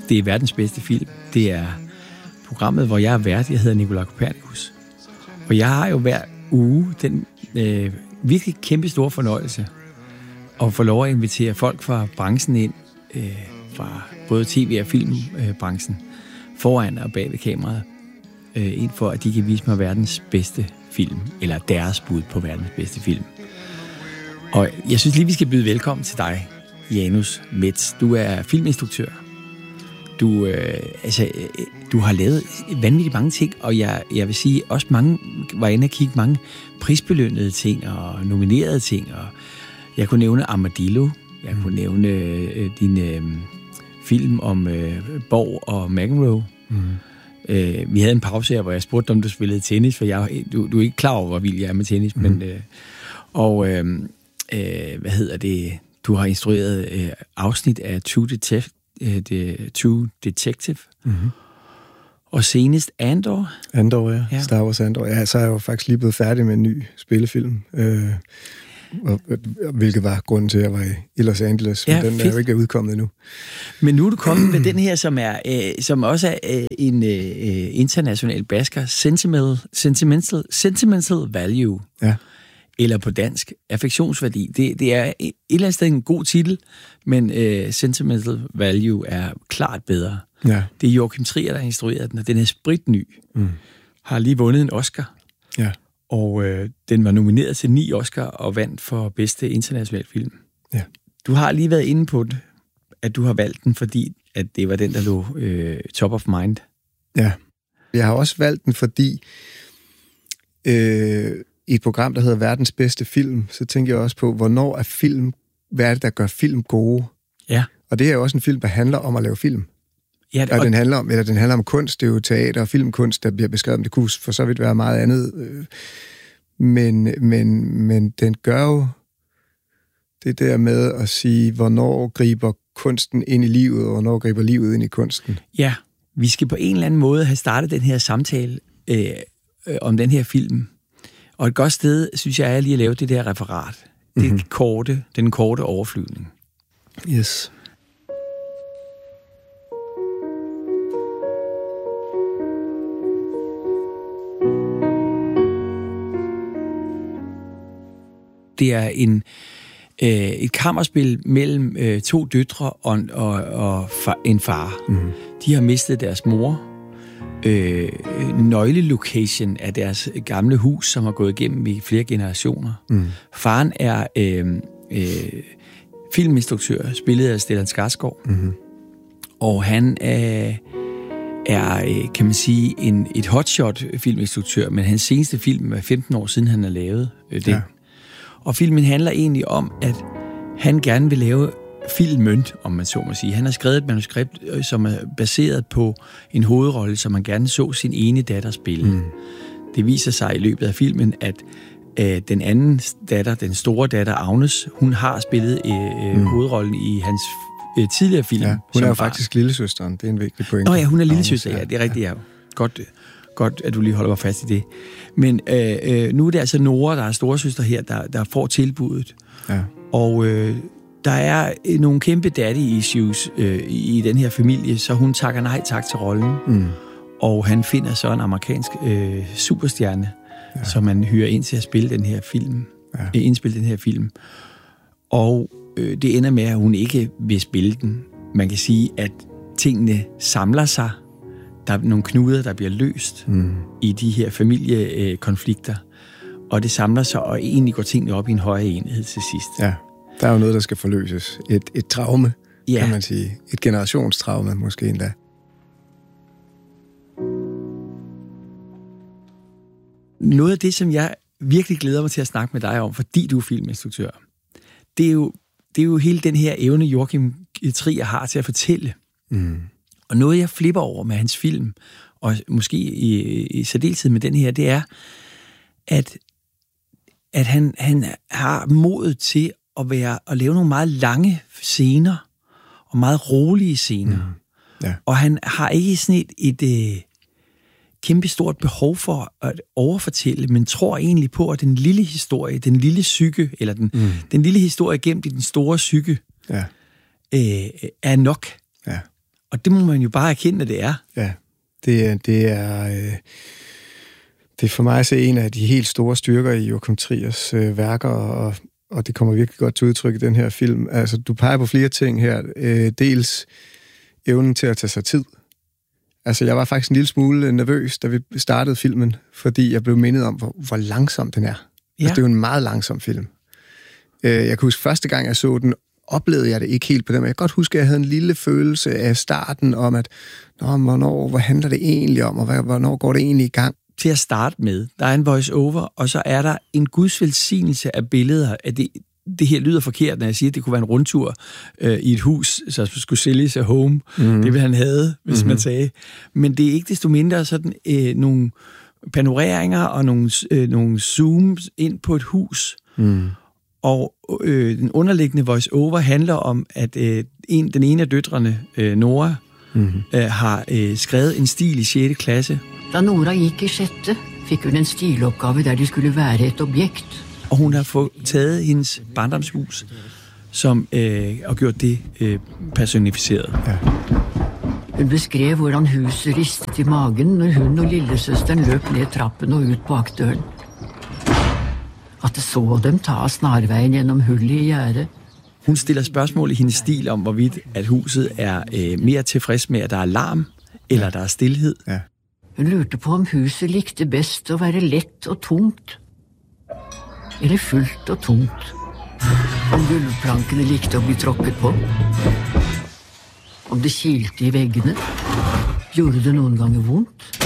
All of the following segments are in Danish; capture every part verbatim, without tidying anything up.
Det er verdens bedste film. Det er programmet, hvor jeg er vært. Jeg hedder Nikolaj Kopernikus. Og jeg har jo hver uge den øh, virkelig kæmpe store fornøjelse at få lov at invitere folk fra branchen ind, øh, fra både tv- og filmbranchen, foran og bag ved kameraet, øh, ind for, at de kan vise mig verdens bedste film, eller deres bud på verdens bedste film. Og jeg synes lige, vi skal byde velkommen til dig, Janus Metz. Du er filminstruktør. Du, øh, altså, øh, du har lavet vanvittigt mange ting, og jeg, jeg vil sige, også mange var inde og kigge mange prisbelønnede ting og nominerede ting. Og jeg kunne nævne Armadillo. Jeg kunne nævne øh, din øh, film om øh, Borg og McEnroe. Mm. Øh, vi havde en pause her, hvor jeg spurgte, om du spillede tennis, for jeg, du, du er ikke klar over, hvor vild jeg er med tennis. Mm. Men, øh, og øh, øh, hvad hedder det? Du har instrueret øh, afsnit af True Detective. The True Detective. Mm-hmm. Og senest Andor. Andor, ja. ja. Star Wars Andor. Ja, så er jeg jo faktisk lige blevet færdig med en ny spillefilm. Øh, og, hvilket var grunden til, at jeg var i Los Angeles. Men ja, den fedt. Er jo ikke udkommet endnu. Men nu er du kommet med den her, som er øh, som også er øh, en øh, international basker. Sentimental, sentimental, sentimental Value. Ja. Eller på dansk, affektionsværdi. Det, det er et eller andet sted en god titel, men uh, Sentimental Value er klart bedre. Ja. Det er Joachim Trier, der har instrueret den, og den er spritny. Mm. Har lige vundet en Oscar. Ja. Og uh, den var nomineret til ni Oscar og vandt for bedste international film. Ja. Du har lige været inde på det, at du har valgt den, fordi at det var den, der lå uh, top of mind. Ja. Jeg har også valgt den, fordi Øh i et program, der hedder Verdens bedste film, så tænker jeg også på, hvornår er film, hvad er det, der gør film gode? Ja. Og det er jo også en film, der handler om at lave film. Ja, det, og, og den handler om, eller den handler om kunst, det er jo teater og filmkunst, der bliver beskrevet, det kunne for så vidt være meget andet. Men, men, men den gør jo det der med at sige, hvornår griber kunsten ind i livet, og hvornår griber livet ind i kunsten. Ja, vi skal på en eller anden måde have startet den her samtale øh, øh, om den her film. Og et godt sted, synes jeg, er lige at lave det der referat. Det mm-hmm. korte, den korte overflyvning. Yes. Det er en, øh, et kammerspil mellem øh, to døtre og, og, og far, en far. Mm-hmm. De har mistet deres mor. Øh, nøglelocation af deres gamle hus, som har gået igennem i flere generationer. Mm. Faren er øh, øh, filminstruktør, spillet af Stellan Skarsgård, mm-hmm. og han øh, er, kan man sige, en, et hotshot filminstruktør, men hans seneste film er femten år siden, han har lavet øh, det. Ja. Og filmen handler egentlig om, at han gerne vil lave filmen, om man så må sige. Han har skrevet et manuskript, som er baseret på en hovedrolle, som man gerne så sin ene datter spille. Mm. Det viser sig i løbet af filmen, at øh, den anden datter, den store datter, Agnes, hun har spillet øh, mm. hovedrollen i hans øh, tidligere film. Ja, hun er jo faktisk lillesøsteren, det er en vigtig point. Nå ja, hun er lillesøster, ja, det er rigtigt, ja. Godt, godt, at du lige holder mig fast i det. Men øh, øh, nu er det altså Nora, der er storesøster her, der, der får tilbuddet. Ja. Og øh, der er nogle kæmpe daddy-issues øh, i den her familie, så hun takker nej tak til rollen. Mm. Og han finder så en amerikansk øh, superstjerne, ja. Som man hyrer ind til at spille den her film. Ja. Øh, indspille den her film. Og øh, det ender med, at hun ikke vil spille den. Man kan sige, at tingene samler sig. Der er nogle knuder, der bliver løst mm. i de her familiekonflikter. Og det samler sig, og egentlig går tingene op i en højere enhed til sidst. Ja. Der er jo noget, der skal forløses. Et, et traume, ja. Kan man sige. Et generationstraume, måske endda. Noget af det, som jeg virkelig glæder mig til at snakke med dig om, fordi du er filminstruktør, det er jo, det er jo hele den her evne, Joachim Trier har til at fortælle. Mm. Og noget, jeg flipper over med hans film, og måske i, i særdeleshed med den her, det er, at, at han, han har modet til at, være, at lave nogle meget lange scener, og meget rolige scener. Mm. Ja. Og han har ikke sådan et, et, et kæmpestort behov for at overfortælle, men tror egentlig på, at den lille historie, den lille psyke, eller den, mm. den lille historie gemt i den store psyke, ja. øh, er nok. Ja. Og det må man jo bare erkende, at det er. Ja, det, det er... Øh, det er for mig at se en af de helt store styrker i Joachim Triers øh, værker, og, og det kommer virkelig godt til udtryk i den her film. Altså, du peger på flere ting her. Øh, dels evnen til at tage sig tid. Altså, jeg var faktisk en lille smule nervøs, da vi startede filmen, fordi jeg blev mindet om, hvor, hvor langsom den er. Ja. Altså, det er jo en meget langsom film. Øh, jeg kan huske, første gang jeg så den, oplevede jeg det ikke helt på den, men jeg kan godt huske, at jeg havde en lille følelse af starten om, at Nå, hvornår, hvad handler det egentlig om, og hvornår går det egentlig i gang? Til at starte med, der er en voice-over, og så er der en guds velsignelse af billeder. At det, det her lyder forkert, når jeg siger, at det kunne være en rundtur øh, i et hus, så skulle sælges af home. Mm-hmm. Det ville han have, hvis mm-hmm. man sagde. Men det er ikke desto mindre sådan øh, nogle panoreringer og nogle, øh, nogle zooms ind på et hus. Mm. Og øh, den underliggende voice-over handler om, at øh, en, den ene af døtrene, øh, Nora, mm-hmm. øh, har øh, skrevet en stil i sjette klasse. Da Nora gik i sjette, fik hun en stilopgave, der de skulle være et objekt. Og hun har fået taget hendes barndomshus, som øh, og gjort det øh, personificeret. Ja. Hun beskrev, hvordan huset ristet i magen, når hun og lillesøsteren løb ned trappen og ud bakdøren. At det så dem ta snarvejen gennem hullet i gjerdet. Hun stiller spørgsmål i hendes stil om, hvorvidt at huset er øh, mere tilfreds med, at der er larm, eller ja. der er stilhed. Ja. Hun lurte på, om huset likte bedst at være let og tomt, eller fullt og tomt. Om gulvplankene likte at blive tråkket på. Om det kilte i væggene. Gjorde det nogle gange vondt.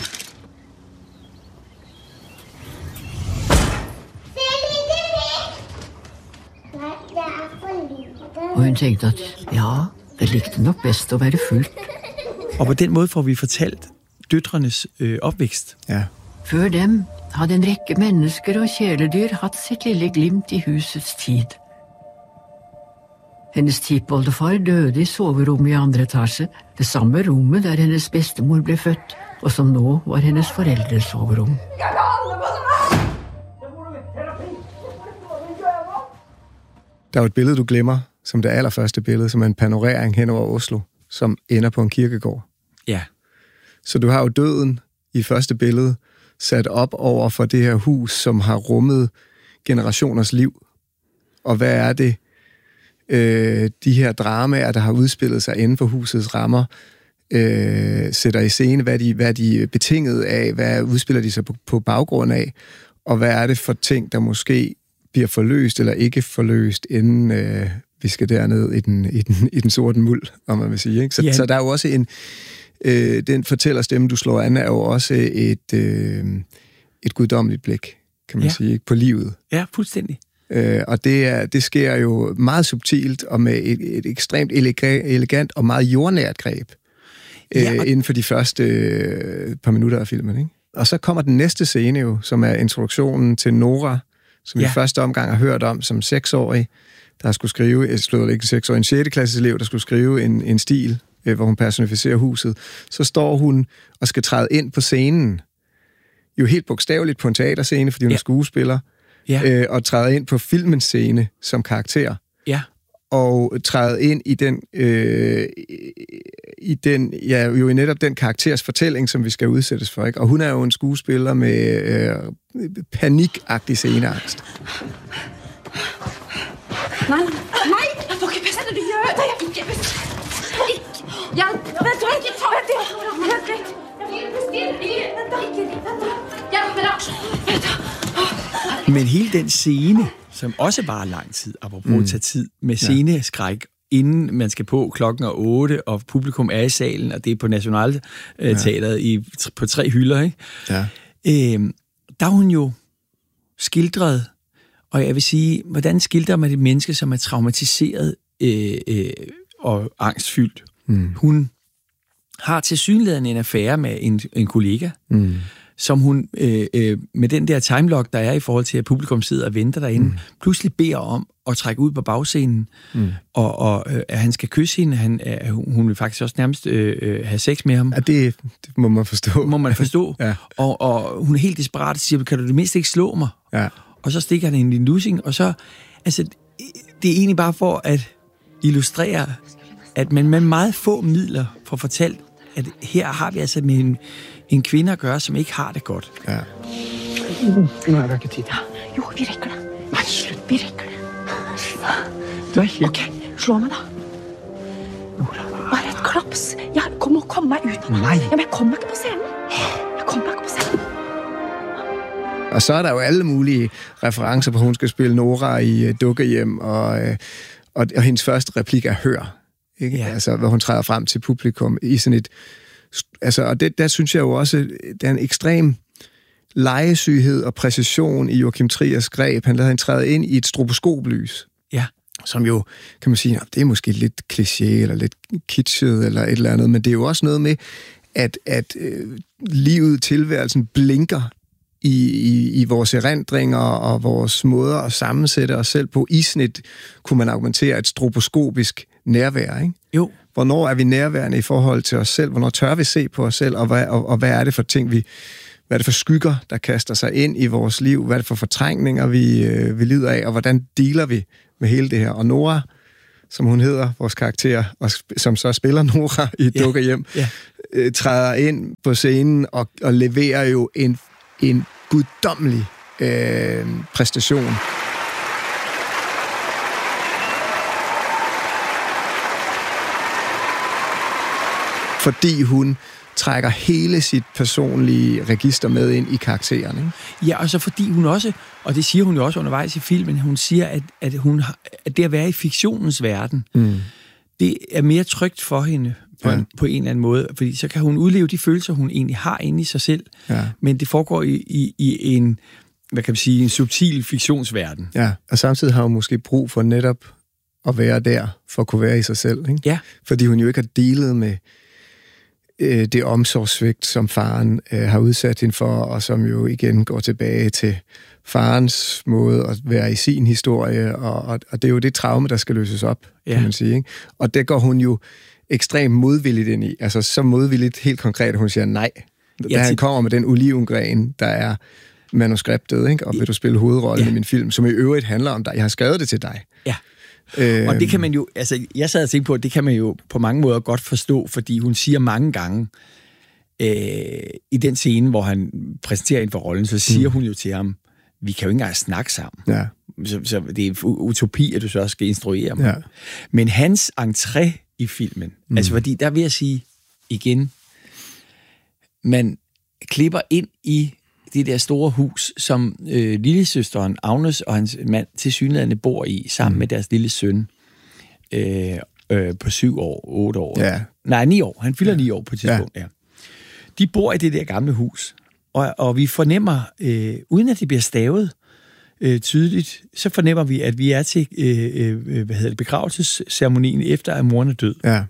Og hun tænkte, at ja, det likte nok bedst at være fuldt. Og på den måde får vi fortalt døtrenes øh, opvækst. Ja. Før dem havde en række mennesker og kæledyr haft sitt lille glimt i husets tid. Hendes tipoldefar døde i soverummet i andre etasje, det samme rummet der hendes bestemor blev født, og som nå var hendes forældres soverum. Der er jo et billede, du glemmer, som det allerførste billede, som er en panorering hen over Oslo, som ender på en kirkegård. Ja. Så du har jo døden i første billede sat op over for det her hus, som har rummet generationers liv. Og hvad er det, øh, de her dramaer, der har udspillet sig inden for husets rammer, øh, sætter i scene, hvad de, hvad de er betinget af, hvad udspiller de sig på, på baggrund af, og hvad er det for ting, der måske bliver forløst eller ikke forløst, inden øh, vi skal derned i den, i, den, i den sorte muld, om man vil sige. Ikke? Så, ja. så der er jo også en... Øh, den fortællerstemme, du slår an, er jo også et, øh, et guddommeligt blik, kan man ja. sige, ikke? På livet. Ja, fuldstændig. Øh, og det, er, det sker jo meget subtilt og med et, et ekstremt elegant og meget jordnært greb øh, ja, og... inden for de første øh, par minutter af filmen. Ikke? Og så kommer den næste scene jo, som er introduktionen til Nora, som ja. i første omgang har hørt om som seksårig, der skulle skrive, jeg slår ikke seksårig, en sjette klasses elev, der skulle skrive en, en stil, hvor hun personificerer huset. Så står hun og skal træde ind på scenen, jo helt bogstaveligt på en teaterscene, fordi hun ja. er skuespiller, ja. øh, og træder ind på filmens scene som karakter. Ja. Og træder ind i den, øh, i den, ja, jo i netop den karakters fortælling, som vi skal udsættes for, ikke? Og hun er jo en skuespiller med øh, panikagtig sceneangst. Nej, nej, jeg får ikke bedst, når du gør det. Jeg får ikke bedst. Jeg ved du ikke, jeg tror, at det er helt væk. Men hele den scene, som også var lang tid, apropos mm. tage tid, med sceneskræk, inden man skal på klokken er otte, og publikum er i salen, og det er på Nationalteatret ja. i, på tre hylder, ikke? Ja. Øhm, der er hun jo skildret, og jeg vil sige, hvordan skildrer man et menneske, som er traumatiseret øh, øh, og angstfyldt? Mm. Hun har tilsyneladende en affære med en, en kollega, mm. som hun øh, øh, med den der timelock, der er i forhold til, at publikum sidder og venter derinde, mm. pludselig beder om at trække ud på bagscenen, mm. og, og øh, at han skal kysse hende. Han, øh, hun vil faktisk også nærmest øh, have sex med ham. Ja, det, det må man forstå. Må man forstå. ja. og, og hun er helt desperat og siger, kan du det mindst ikke slå mig? Ja. Og så stikker han en lille lussing, og så, altså, det er egentlig bare for at illustrere at man med meget få midler får fortalt, at her har vi altså med en, en kvinde at gøre, som ikke har det godt. Ja. Nu har jeg ikke tid. Jo, vi rækker det. Nej, slut, vi rækker det. Du er helt... Okay, slå mig da. Bare et klaps. Jeg må komme mig ud. Nej. Jamen, jeg kommer ikke på scenen. Jeg kommer ikke på scenen. Og så er der jo alle mulige referencer på, at hun skal spille Nora i uh, Dukkehjem, og, uh, og, og hendes første replik er hør. Ikke? Ja. Altså, hvor hun træder frem til publikum i sådan et... Altså, og det, der synes jeg jo også, der er en ekstrem legesyghed og præcision i Joachim Triers greb. Han lader hende træde ind i et stroboskoplys. Ja. Som jo, kan man sige, det er måske lidt kliché, eller lidt kitschet, eller et eller andet, men det er jo også noget med, at, at øh, livet, tilværelsen blinker i, i, i vores erindringer og vores måder at sammensætte os selv på. I sådan et, kunne man argumentere, et stroboskopisk nærvær, ikke? Jo. Hvornår er vi nærværende i forhold til os selv? Hvornår tør vi se på os selv? Og hvad, og, og hvad er det for ting, vi... Hvad er det for skygger, der kaster sig ind i vores liv? Hvad er det for fortrængninger, vi, øh, vi lider af? Og hvordan dealer vi med hele det her? Og Nora, som hun hedder, vores karakter, og sp- som så spiller Nora i yeah. Dukkehjem, yeah. øh, træder ind på scenen og, og leverer jo en, en guddommelig øh, præstation. Fordi hun trækker hele sit personlige register med ind i karakteren. Ikke? Ja, og så fordi hun også, og det siger hun jo også undervejs i filmen, hun siger, at, at, hun har, at det at være i fiktionens verden, mm. det er mere trygt for hende på, ja. en, på en eller anden måde, fordi så kan hun udleve de følelser, hun egentlig har inde i sig selv, ja. Men det foregår i, i, i en, hvad kan man sige, en subtil fiktionsverden. Ja, og samtidig har hun måske brug for netop at være der, for at kunne være i sig selv. Ikke? Ja. Fordi hun jo ikke har dealet med det omsorgssvigt, som faren øh, har udsat hende for, og som jo igen går tilbage til farens måde at være i sin historie, og, og, og det er jo det traume, der skal løses op, ja. Kan man sige. Ikke? Og det går hun jo ekstremt modvilligt ind i. Altså så modvilligt, helt konkret, at hun siger nej. Da ja, han kommer med den olivengren, der er manuskriptet, ikke? Og vil du spille hovedrollen ja. I min film, som i øvrigt handler om dig. Jeg har skrevet det til dig. Ja. Og det kan man jo, altså jeg sad og tænkte på, at det kan man jo på mange måder godt forstå, fordi hun siger mange gange øh, i den scene, hvor han præsenterer hende for rollen, så siger mm. hun jo til ham, vi kan jo ikke engang snakke sammen. Ja. Så, så det er utopi, at du så også skal instruere mig. Ja. Men hans entré i filmen, mm. altså fordi der vil jeg sige igen, man klipper ind i det der store hus, som øh, lillesøsteren Agnes og hans mand tilsyneladende bor i, sammen mm. med deres lille søn øh, øh, på syv år, otte år. Ja. Nej, ni år. Han fylder ja. ni år på et tidspunkt, ja. ja. De bor i det der gamle hus, og, og vi fornemmer, øh, uden at det bliver stavet øh, tydeligt, så fornemmer vi, at vi er til øh, øh, hvad hedder det, begravelsesceremonien efter, at moren er død. Ja.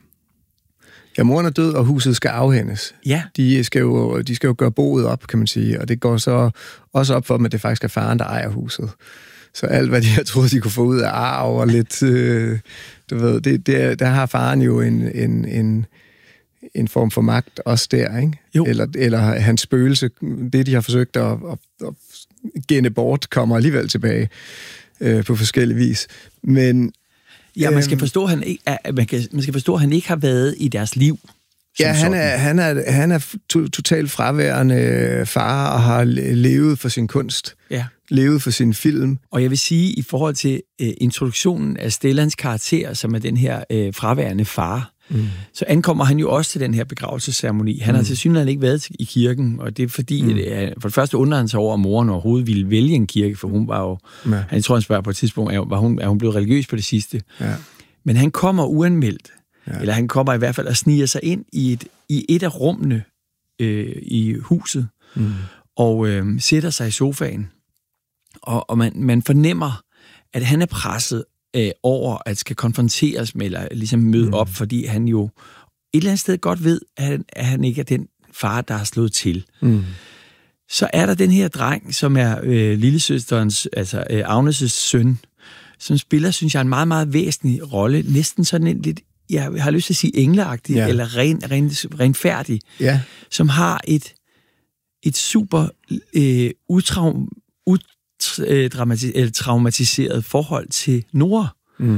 Ja, moren er død, og huset skal afhændes. Ja. De skal jo, de skal jo gøre boet op, kan man sige, og det går så også op for dem, at det faktisk er faren, der ejer huset. Så alt, hvad de har troet, de kunne få ud af arv og lidt, øh, du ved, det, det, der har faren jo en, en, en, en form for magt også der, ikke? Jo. Eller, eller hans spøgelse, det de har forsøgt at, at, at genne bort, kommer alligevel tilbage øh, på forskellig vis. Men ja, man skal forstå, at han ikke, at man, kan, man skal forstå, at han ikke har været i deres liv. Ja, han er, han er, han er to, totalt fraværende far og har levet for sin kunst. Ja. Levet for sin film. Og jeg vil sige, i forhold til uh, introduktionen af Stellans karakter, som er den her uh, fraværende far, mm. så ankommer han jo også til den her begravelsesceremoni. Han mm. har tilsyneladende ikke været i kirken, og det er fordi, mm. at, for det første undrer han sig over, at moren overhovedet ville vælge en kirke, for hun var jo, ja. Han tror, han spørger på et tidspunkt, var hun, er hun blevet religiøs på det sidste? Ja. Men han kommer uanmeldt, ja. Eller han kommer i hvert fald og sniger sig ind i et, i et af rummene øh, i huset, mm. og øh, sætter sig i sofaen, og, og man, man fornemmer, at han er presset øh, over at skal konfronteres med, eller ligesom møde mm. op, fordi han jo et eller andet sted godt ved, at han, at han ikke er den far, der har slået til. Mm. Så er der den her dreng, som er øh, lillesøsterens, altså øh, Agnes' søn, som spiller, synes jeg, en meget, meget væsentlig rolle. Næsten sådan en lidt, jeg har lyst til at sige engleagtig, ja. Eller ren, ren, renfærdig, ja. Som har et, et super øh, utraum, utraumatiseret forhold til Nora. Mm.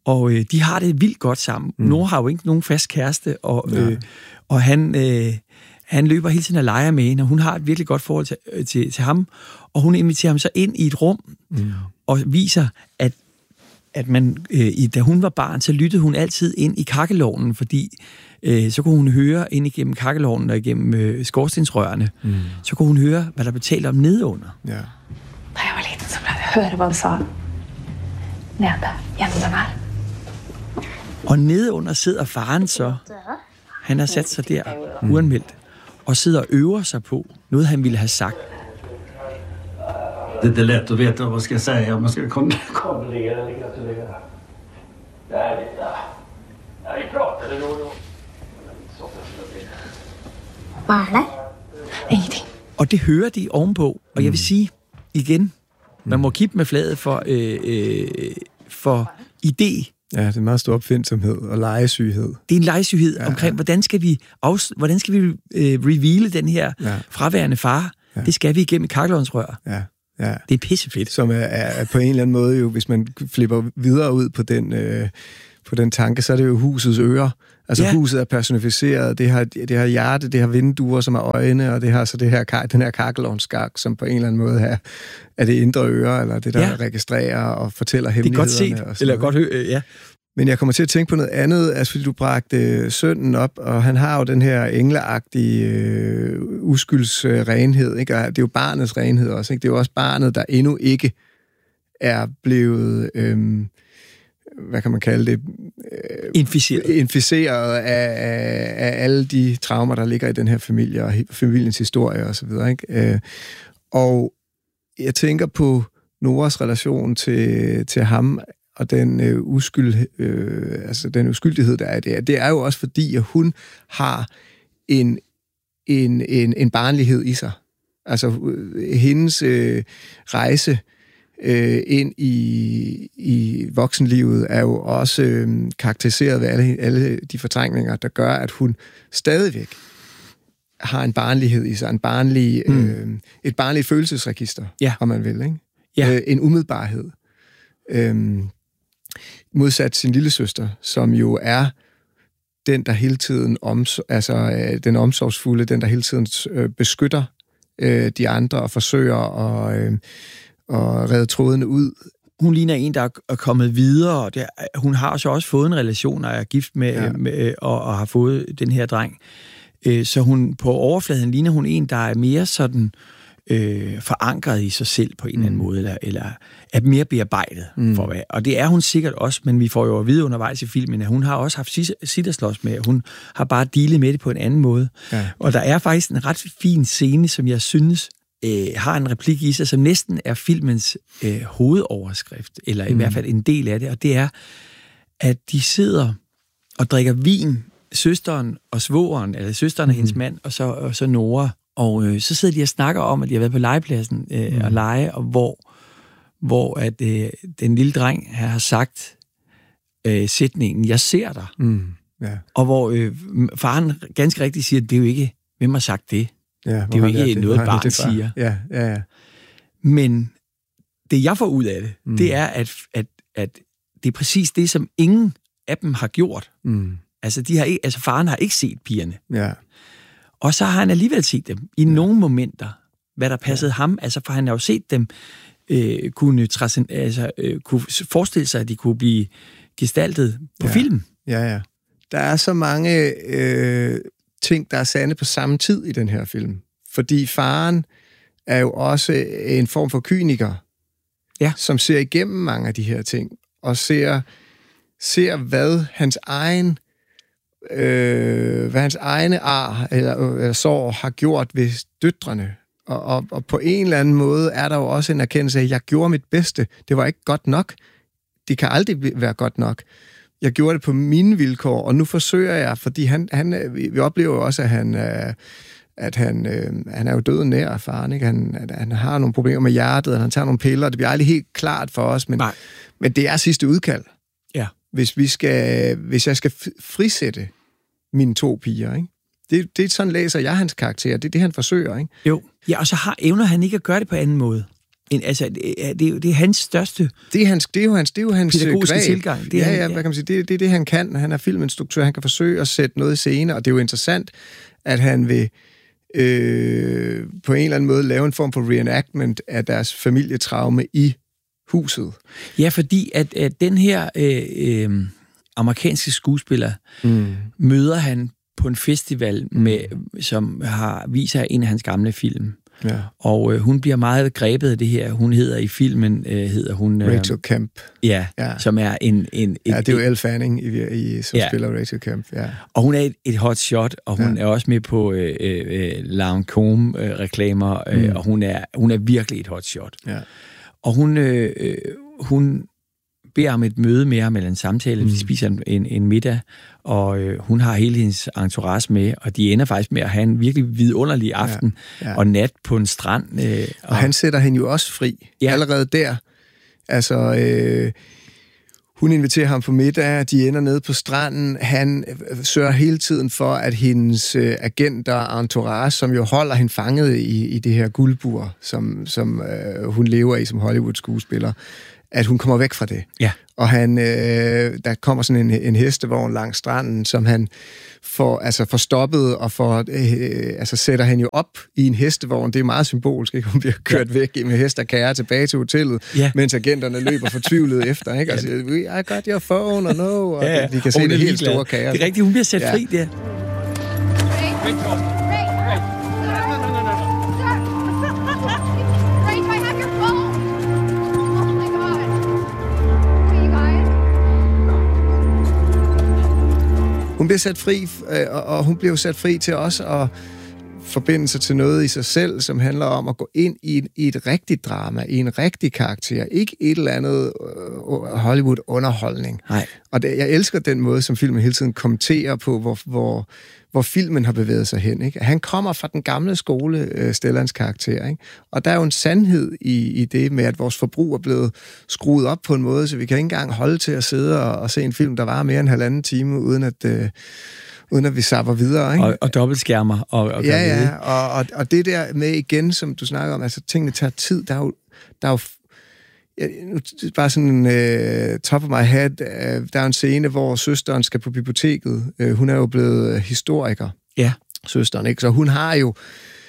Og øh, de har det vildt godt sammen. Mm. Nora har jo ikke nogen fast kæreste, og, øh, og han, øh, han løber hele tiden og leger med hende, og hun har et virkelig godt forhold til, øh, til, til ham. Og hun inviterer ham så ind i et rum, mm. og viser, at, at man, øh, da hun var barn, så lyttede hun altid ind i kakkelovnen, fordi øh, så kunne hun høre ind igennem kakkelovnen og igennem øh, skorstensrørene, mm. så kunne hun høre, hvad der blev talt om nedunder. Ja. Da jeg var liten, så pleide jeg at høre, hvad han sa. Nede, gjennom den her. Og nedunder sidder faren så. Han har sat sig der mm. uanmeldt, og sidder og øver sig på noget, han ville have sagt. Det er ikke let at vide, hvad skal jeg sige, man skal kondolere eller gratulere. Det er lidt, ja, vi prater det nu. Hvad er det? Ingenting. Og det hører de ovenpå, og jeg vil sige igen, man må kippe med fladet for, øh, øh, for idé. Ja, det er en meget stor opfindsomhed og legesyghed. Det er en legesyghed ja, omkring, ja. hvordan skal vi, afs- hvordan skal vi øh, reveale den her ja. fraværende far? Ja. Det skal vi igennem et kakkelovnsrør. Ja, ja. Det er pissefedt. Som er, er på en eller anden måde jo, hvis man flipper videre ud på den, øh, på den tanke, så er det jo husets ører. Altså ja. huset er personificeret, det har, det har hjerte, det har vinduer, som er øjne, og det har så det her, den her kakkelovnsskak, som på en eller anden måde er, er det indre øre, eller det, der ja. registrerer og fortæller hemmelighederne. Det er godt set, eller godt høre, ja. Men jeg kommer til at tænke på noget andet, altså fordi du bragte sønnen op, og han har jo den her engleagtige øh, uskyldsrenhed, ikke? Og det er jo barnets renhed også, ikke? Det er jo også barnet, der endnu ikke er blevet... Øh, hvad kan man kalde det? Inficeret. Inficeret af, af, af alle de traumer, der ligger i den her familie, og familiens historie og så videre, ikke? Og jeg tænker på Noras relation til, til ham, og den øh, uskyld, øh, altså den uskyldighed, der er der. Det er jo også fordi, at hun har en, en, en, en barnlighed i sig. Altså hendes øh, rejse øh, ind i, i voksenlivet er jo også øh, karakteriseret ved alle, alle de fortrængninger, der gør, at hun stadigvæk har en barnlighed i sig, en barnlig, mm. øh, et barnligt følelsesregister, ja. om man vil, ikke? Ja. Øh, en umiddelbarhed. Øh, modsat sin lillesøster, som jo er den, der hele tiden oms- altså øh, den omsorgsfulde, den, der hele tiden øh, beskytter øh, de andre og forsøger at, øh, at redde trådene ud. Hun ligner en, der er kommet videre, og det, hun har så også fået en relation, og er gift med, ja. med og, og har fået den her dreng. Øh, så hun på overfladen ligner hun en, der er mere sådan øh, forankret i sig selv på en mm. eller anden måde, eller, eller er mere bearbejdet. Mm. For hvad. Og det er hun sikkert også, men vi får jo at vide undervejs i filmen, at hun har også haft sit at slås med, hun har bare dealet med det på en anden måde. Ja. Og der er faktisk en ret fin scene, som jeg synes øh, har en replik i sig, som næsten er filmens øh, hovedoverskrift, eller i mm. hvert fald en del af det, og det er, at de sidder og drikker vin, søsteren og svogeren, eller søsteren og hendes mm. mand, og så, og så Nora. Og øh, så sidder de og snakker om, at de har været på legepladsen øh, mm. og lege, og hvor, hvor at, øh, den lille dreng har sagt øh, sætningen, jeg ser dig. Mm. Ja. Og hvor øh, faren ganske rigtigt siger, det er jo ikke, hvem har sagt det? Ja, det er jo ikke det? noget, barn siger. Ja, ja, ja. Men det, jeg får ud af det, mm. det er, at, at, at det er præcis det, som ingen af dem har gjort. Mm. Altså, de har ikke, altså, faren har ikke set pigerne. Ja. Og så har han alligevel set dem i ja. nogle momenter, hvad der passede ja. ham. Altså, for han har jo set dem øh, kunne, altså, øh, kunne forestille sig, at de kunne blive gestaltet på ja. film. Ja, ja. Der er så mange øh, ting, der er sande på samme tid i den her film. Fordi faren er jo også en form for kyniker, ja. som ser igennem mange af de her ting, og ser, ser hvad hans egen Øh, hvad hans egne ar eller, eller sår har gjort ved døtrene. Og, og, og på en eller anden måde er der jo også en erkendelse af, at jeg gjorde mit bedste. Det var ikke godt nok. Det kan aldrig være godt nok. Jeg gjorde det på mine vilkår, og nu forsøger jeg, fordi han, han, vi oplever jo også, at han, at han, han er jo døden nær af faren. Ikke? Han, han har nogle problemer med hjertet, og han tager nogle piller. Det bliver aldrig helt klart for os, men, men det er sidste udkald. Ja. Hvis, vi skal, hvis jeg skal frisætte mine to piger, ikke? Det, det er sådan læser jeg hans karakter. Det er det, han forsøger, ikke? Jo. Ja, og så har, evner han ikke at gøre det på anden måde. en, altså, det, er, det, er, det er hans største... Det er, hans, det er jo hans, det er jo hans pædagogiske greb. tilgang. Det er ja, han, ja, ja, hvad kan man sige? Det, det er det, han kan. Han er filminstruktør, han kan forsøge at sætte noget i scene, og det er jo interessant, at han vil øh, på en eller anden måde lave en form for reenactment af deres familietraume i huset. Ja, fordi at, at den her øh, øh, amerikanske skuespiller mm. møder han på en festival, med, som har viser en af hans gamle film. Ja. Og øh, hun bliver meget grebet af det her. Hun hedder i filmen, øh, hedder hun... Øh, Rachel Kemp. Ja, ja, som er en... en et, ja, det er jo Elle Fanning, i, i, som ja. spiller Rachel Kemp. Ja. Og hun er et, et hot shot, og hun ja. er også med på øh, øh, Lancôme-reklamer, øh, mm. og hun er, hun er virkelig et hot shot. Ja. Og hun... Øh, øh, hun beder om et møde med ham, eller en samtale, mm. de spiser en, en, en middag, og øh, hun har hele hendes entourage med, og de ender faktisk med at have en virkelig vidunderlig aften ja, ja. og nat på en strand. Øh, og, og han sætter hende jo også fri, ja. allerede der. Altså, øh, hun inviterer ham på middag, de ender nede på stranden, han øh, sørger hele tiden for, at hendes øh, agenter og entourage, som jo holder hende fanget i, i det her guldbur, som, som øh, hun lever i som Hollywood-skuespiller, at hun kommer væk fra det. Ja. Og han, øh, der kommer sådan en, en hestevogn langs stranden, som han får, altså får stoppet og får, øh, altså sætter han jo op i en hestevogn. Det er meget symbolsk, ikke? Hun bliver kørt ja. væk med hest og kære tilbage til hotellet, ja. mens agenterne løber fortvivlet efter, ikke? Altså, I got your phone, og no, og ja, ja. de kan se det helt store kære. Det er rigtigt, hun bliver sat ja. fri der. Hun bliver sat fri, og hun bliver sat fri til også at forbinde sig til noget i sig selv, som handler om at gå ind i, en, i et rigtigt drama, i en rigtig karakter. Ikke et eller andet Hollywood-underholdning. Nej. Og det, jeg elsker den måde, som filmen hele tiden kommenterer på, hvor, hvor, hvor filmen har bevæget sig hen. Ikke? Han kommer fra den gamle skole, Stellans karakter. Ikke? Og der er jo en sandhed i, i det med, at vores forbrug er blevet skruet op på en måde, så vi kan ikke engang holde til at sidde og, og se en film, der varer mere end halvanden time, uden at... Øh, uden at vi zapper videre, ikke? Og, og dobbeltskærmer. Og, og ja, ja, og, og, og det der med igen, som du snakker om, altså tingene tager tid, der er jo, der er jo ja, bare sådan en uh, top of my head, uh, der er en scene, hvor søsteren skal på biblioteket. Uh, hun er jo blevet historiker, ja. søsteren, ikke? Så hun har jo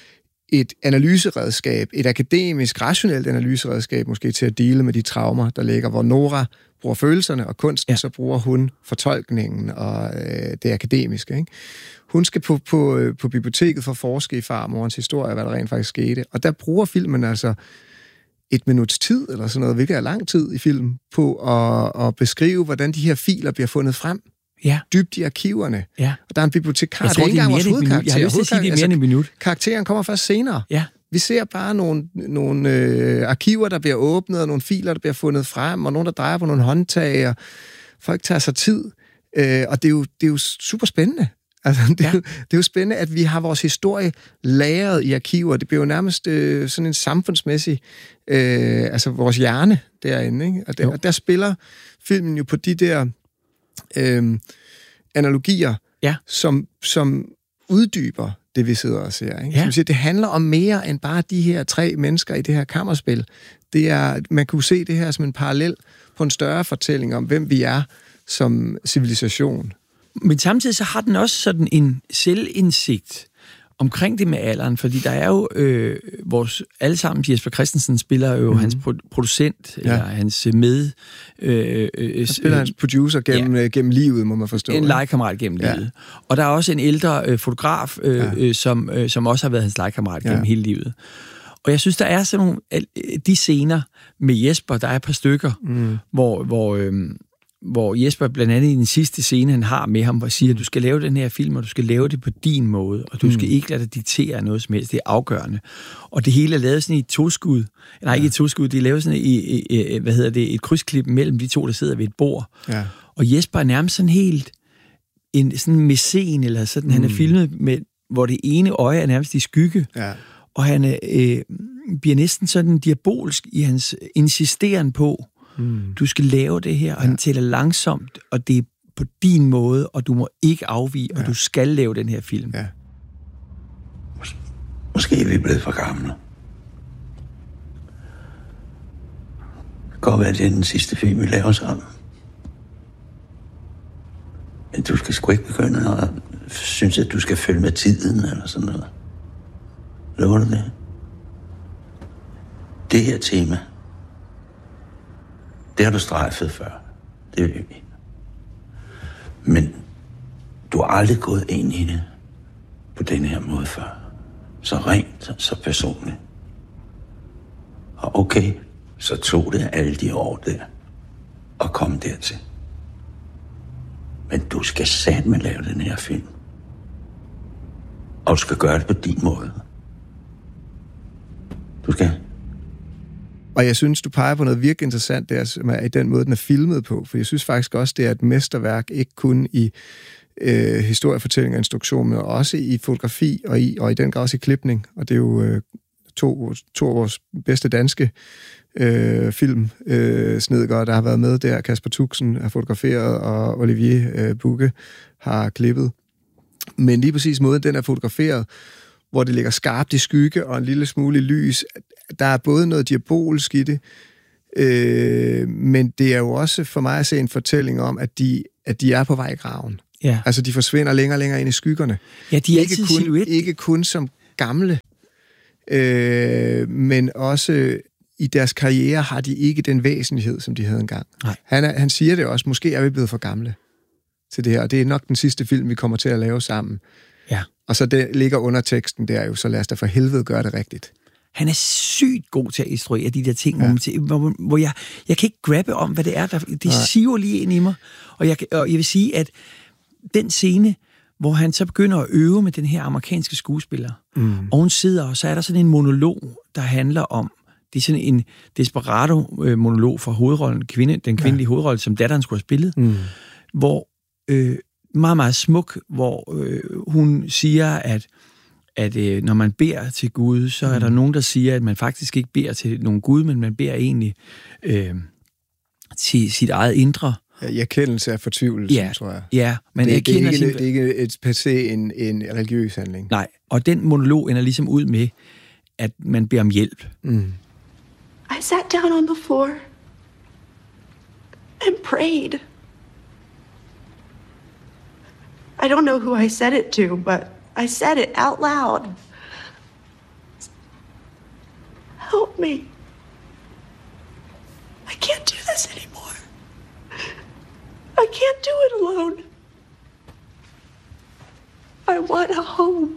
et analyseredskab, et akademisk, rationelt analyseredskab, måske til at dele med de traumer, der ligger, hvor Nora bruger følelserne og kunsten, ja. så bruger hun fortolkningen og øh, det akademiske. Ikke? Hun skal på, på, på biblioteket for at forske i farmorens historie, hvad der rent faktisk skete. Og der bruger filmen altså et minuts tid, eller sådan noget, hvilket er lang tid i filmen, på at, at beskrive, hvordan de her filer bliver fundet frem. Ja. Dybt i arkiverne. Ja. Og der er en bibliotekar, jeg tror, det er ikke engang vores hovedkarakter. Jeg har lyst til at sige, det er mere end et minut. Karakteren kommer først senere. Ja. Vi ser bare nogle, nogle øh, arkiver, der bliver åbnet, og nogle filer, der bliver fundet frem, og nogen, der drejer på nogle håndtag, og folk tager sig tid. Øh, og det er, jo, det er jo super spændende. Altså, det, ja. er jo, det er jo spændende, at vi har vores historie lagret i arkiver. Det bliver jo nærmest øh, sådan en samfundsmæssig, øh, altså vores hjerne derinde. Ikke? Og, der, og der spiller filmen jo på de der øh, analogier, ja. som, som uddyber det, vi sidder og ser. Ikke? Ja. Som siger, det handler om mere end bare de her tre mennesker i det her kammerspil. Det er, man kunne se det her som en parallel på en større fortælling om, hvem vi er som civilisation. Men samtidig så har den også sådan en selvindsigt omkring det med alderen, fordi der er jo øh, vores allesammen, Jesper Christensen spiller jo mm-hmm. hans producent, ja. eller hans med... Øh, øh, Han spiller øh, hans producer gennem, ja. gennem livet, må man forstå. En legekammerat gennem ja. livet. Og der er også en ældre øh, fotograf, øh, ja. øh, som, øh, som også har været hans legekammerat ja. gennem hele livet. Og jeg synes, der er sådan nogle... De scener med Jesper, der er et par stykker, mm. hvor... hvor øh, hvor Jesper blandt andet i den sidste scene, han har med ham, hvor siger, at du skal lave den her film, og du skal lave det på din måde, og du mm. skal ikke lade dig diktere noget som helst. Det er afgørende. Og det hele er lavet sådan i et toskud. Nej, ikke ja. et toskud. Det er lavet sådan i, i, i, hvad hedder det, et krydsklip mellem de to, der sidder ved et bord. Ja. Og Jesper er nærmest sådan helt en sådan mæcen, eller sådan, mm. han er filmet med, hvor det ene øje er nærmest i skygge. Ja. Og han øh, bliver næsten sådan diabolsk i hans insisteren på, Mm. du skal lave det her, og ja. han tæller langsomt, og det er på din måde, og du må ikke afvige, ja. og du skal lave den her film. Ja. Mås- måske er vi blevet for gamle. Det kan godt være, det er den sidste film, vi laver sammen. Men du skal sgu ikke begynde at synes, at du skal følge med tiden, eller sådan noget. Lover du det? Det her tema, det har du strejfet før. Det ved vi. Men du har aldrig gået ind i det på den her måde før. Så rent, så personligt. Og okay, så tog det alle de år der at komme dertil. Men du skal satme lave den her film. Og du skal gøre det på din måde. Du skal. Og jeg synes, du peger på noget virkelig interessant der, som er i den måde, den er filmet på. For jeg synes faktisk også, det er et mesterværk, ikke kun i øh, historiefortælling og instruktion, men også i fotografi og i, og i den grad også i klipning. Og det er jo øh, to, to af vores bedste danske øh, filmsnedgere, øh, der har været med der. Kasper Tuxen har fotograferet, og Olivier øh, Bugge har klippet. Men lige præcis måden, den er fotograferet, hvor det ligger skarpt i skygge og en lille smule i lys. Der er både noget diabolsk i det, øh, men det er jo også for mig at se en fortælling om, at de, at de er på vej i graven. Ja. Altså, de forsvinder længere og længere ind i skyggerne. Ja, de er ikke altid kun, silhuet. Ikke kun som gamle, øh, men også i deres karriere har de ikke den væsentlighed, som de havde engang. Han, er, han siger det også, måske er vi blevet for gamle til det her, og det er nok den sidste film, vi kommer til at lave sammen. Ja. Og så det ligger under teksten der jo, så lad os da for helvede gøre det rigtigt. Han er sygt god til at instruere de der ting, ja. hvor, hvor jeg, jeg kan ikke grabbe om, hvad det er. Der, det siver lige ind i mig. Og jeg, og jeg vil sige, at den scene, hvor han så begynder at øve med den her amerikanske skuespiller, mm. og hun sidder, og så er der sådan en monolog, der handler om, det er sådan en desperado-monolog fra hovedrollen, kvinde, den kvindelige ja. hovedrolle, som datteren skulle have spillet, mm. hvor øh, meget, meget smuk, hvor øh, hun siger, at at øh, når man beder til Gud, så er der mm. nogen, der siger, at man faktisk ikke beder til nogen Gud, men man beder egentlig øh, til sit eget indre. Ja, i erkendelse af fortvivlelsen, ja, tror jeg. Ja, men det, det, er ikke, sin... det er ikke et per se en, en religiøs handling. Nej, og den monolog ender ligesom ud med, at man beder om hjælp. Mm. I sat down on the floor and prayed. I don't know who I said it to, but I said it out loud. Help me. I can't do this anymore. I can't do it alone. I want a home.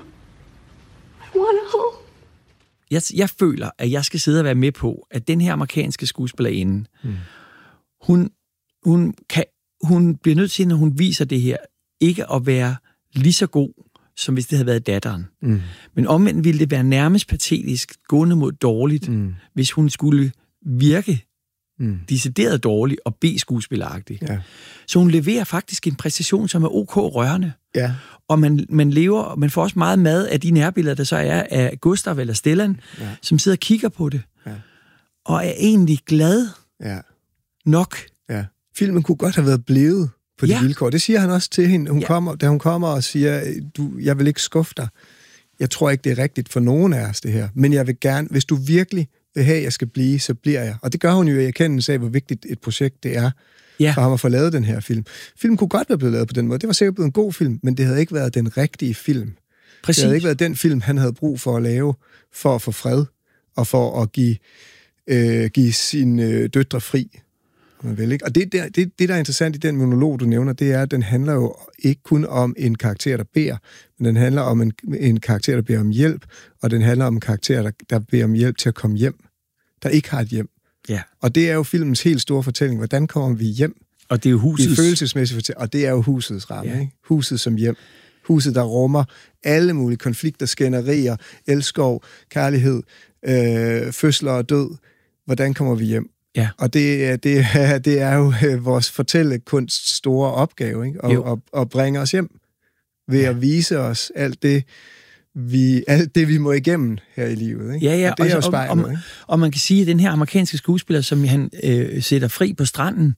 I want a home. Jeg, jeg føler, at jeg skal sidde og være med på, at den her amerikanske skuespillerinde, mm. hun, hun, kan, hun bliver nødt til, når hun viser det her, ikke at være lige så god, som hvis det havde været datteren. Mm. Men omvendt ville det være nærmest patetisk, gående mod dårligt, mm. hvis hun skulle virke mm. decideret dårligt og B-skuespilleragtig. Ja. Så hun leverer faktisk en præstation, som er ok rørende. Ja. Og man, man lever, man får også meget mad af de nærbilleder, der så er af Gustav eller Stellan, ja. som sidder og kigger på det. Ja. Og er egentlig glad ja. nok. Ja. Filmen kunne godt have været blevet på de ja. vilkår. Det siger han også til hende, hun ja. kommer, da hun kommer og siger, du, jeg vil ikke skuffe dig. Jeg tror ikke, det er rigtigt for nogen af os, det her. Men jeg vil gerne, hvis du virkelig vil have, jeg skal blive, så bliver jeg. Og det gør hun jo i erkendelse af, hvor vigtigt et projekt det er ja. for ham at få lavet den her film. Filmen kunne godt være blevet lavet på den måde. Det var sikkert blevet en god film, men det havde ikke været den rigtige film. Præcis. Det havde ikke været den film, han havde brug for at lave, for at få fred, og for at give, øh, give sine øh, døtre fri. Man vil, ikke? Og det, det, det, det, der er interessant i den monolog, du nævner, det er, at den handler jo ikke kun om en karakter, der beder, men den handler om en, en karakter, der beder om hjælp, og den handler om en karakter, der, der beder om hjælp til at komme hjem, der ikke har et hjem. Ja. Og det er jo filmens helt store fortælling. Hvordan kommer vi hjem? Og det er jo husets... I følelsesmæssigt fortælling. Og det er jo husets ramme, ja. ikke? Huset som hjem. Huset, der rummer alle mulige konflikter, skænderier, elskov, kærlighed, øh, fødsler og død. Hvordan kommer vi hjem? Ja. Og det, det, det er jo vores fortællekunsts store opgave, ikke? At, at, at bringe os hjem ved ja. at vise os alt det, vi, alt det, vi må igennem her i livet. Ikke? Ja, ja. Og det er jo spejlet, og, og, og man kan sige, at den her amerikanske skuespiller, som han øh, sætter fri på stranden,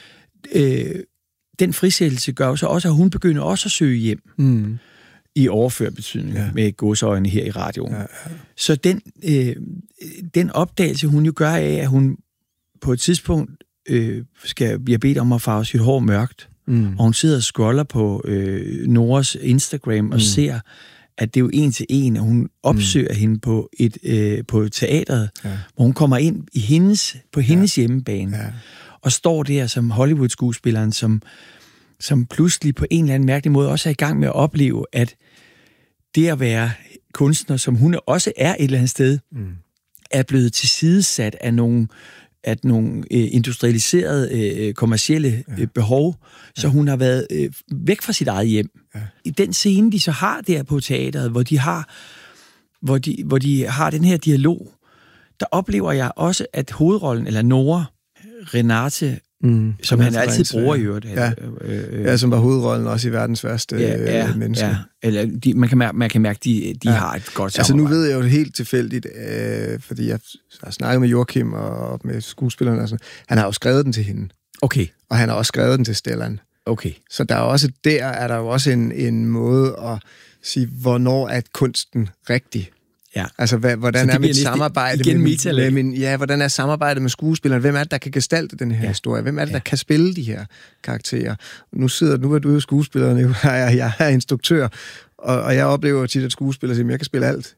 øh, den frisættelse gør så også, at hun begynder også at søge hjem. Mm. I overført betydning, ja. med gåseøjne her i radioen. Ja, ja. Så den, øh, den opdagelse, hun jo gør af, at hun på et tidspunkt øh, skal jeg bede om at farve sit hår mørkt, mm. og hun sidder og scroller på øh, Noras Instagram og mm. ser, at det er jo en til en, og hun opsøger mm. hende på et øh, på teatret, ja. hvor hun kommer ind i hendes, på hendes ja. hjemmebane, ja. og står der som Hollywood-skuespilleren, som, som pludselig på en eller anden mærkelig måde også er i gang med at opleve, at det at være kunstner, som hun også er et eller andet sted, mm. er blevet tilsidesat af nogle, af nogle øh, industrialiserede, øh, kommercielle øh, behov, ja. så hun har været øh, væk fra sit eget hjem. Ja. I den scene, de så har der på teateret, hvor de har, hvor de, hvor de har den her dialog, der oplever jeg også, at hovedrollen, eller Nora, Renate, mm, som han altid bruger i øvrigt. Ja. Øh, ja, som var hovedrollen også i Verdens værste ja, ja, menneske. Ja. Eller de, man, kan mærke, man kan mærke, de, de ja. har et godt samarbejde. Altså nu ved jeg jo helt tilfældigt, øh, fordi jeg har snakket med Joachim og med skuespillerne og sådan. Han har jo skrevet den til hende. Okay. Og han har også skrevet den til Stellan. Okay. Så der er også der er der jo også en, en måde at sige, hvornår er kunsten rigtig. Ja. Altså, hvad, hvordan er mit samarbejde igen med, med min, ja, hvordan er samarbejdet med skuespilleren? Hvem er det, der kan gestalte den her ja. historie? Hvem er det, der ja. kan spille de her karakterer? Nu sidder nu er du jo skuespilleren, jeg er, jeg er instruktør, og, og jeg oplever tit, at skuespillere siger, jeg kan spille alt.